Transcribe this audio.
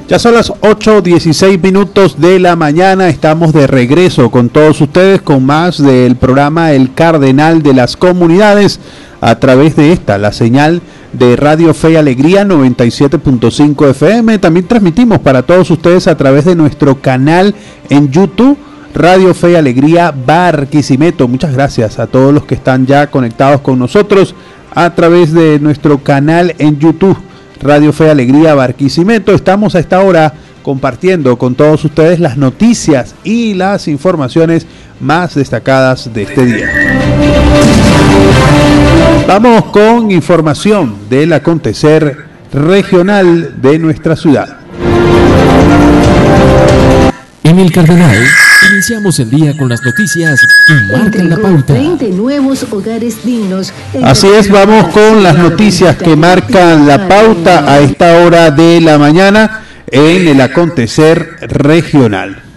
Ya son las 8:16 de la mañana, estamos de regreso con todos ustedes con más del programa El Cardenal de las Comunidades a través de la señal de Radio Fe y Alegría 97.5 FM. También transmitimos para todos ustedes a través de nuestro canal en YouTube, Radio Fe y Alegría Barquisimeto. Muchas gracias a todos los que están ya conectados con nosotros a través de nuestro canal en YouTube, Radio Fe y Alegría Barquisimeto. Estamos a esta hora compartiendo con todos ustedes las noticias y las informaciones más destacadas de este día. Vamos con información del acontecer regional de nuestra ciudad. En El Cardenal iniciamos el día con las noticias que marcan la pauta. 20 nuevos hogares dignos. Así es, vamos con las noticias que marcan la pauta a esta hora de la mañana en el acontecer regional.